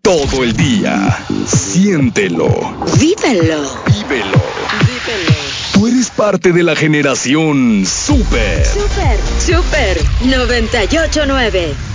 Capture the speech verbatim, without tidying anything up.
todo el día. Siéntelo. Vívelo. Vívelo. Vívelo. Tú eres parte de la generación Super. Super. Super noventa y ocho nueve.